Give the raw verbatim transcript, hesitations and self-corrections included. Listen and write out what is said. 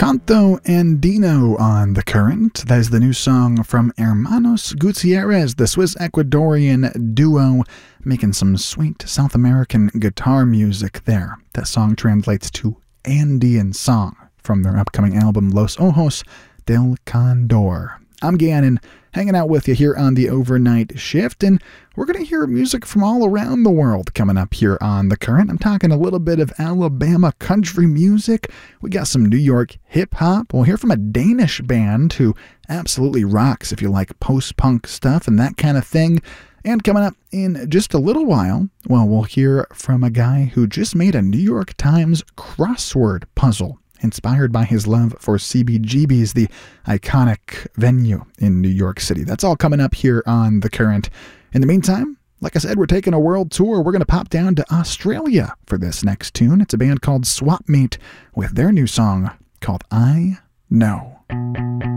Canto Andino on The Current. That is the new song from Hermanos Gutierrez, the Swiss Ecuadorian duo, making some sweet South American guitar music there. That song translates to Andean song from their upcoming album Los Ojos del Condor. I'm Gannon, hanging out with you here on the Overnight Shift, and we're going to hear music from all around the world coming up here on The Current. I'm talking a little bit of Alabama country music. We got some New York hip-hop. We'll hear from a Danish band who absolutely rocks if you like post-punk stuff and that kind of thing. And coming up in just a little while, well, we'll hear from a guy who just made a New York Times crossword puzzle, inspired by his love for C B G B's, the iconic venue in New York City. That's all coming up here on The Current. In the meantime, like I said, we're taking a world tour. We're going to pop down to Australia for this next tune. It's a band called Swap Meet with their new song called I Know.